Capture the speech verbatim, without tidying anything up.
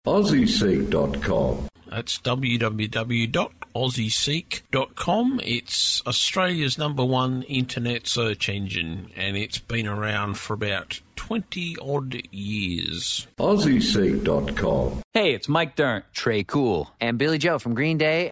aussie seek dot com. That's w w w dot aussie seek dot com. It's Australia's number one internet search engine, and it's been around for about twenty-odd years. aussie seek dot com. Hey, it's Mike Dirnt, Trey Cool, and Billy Joe from Green Day.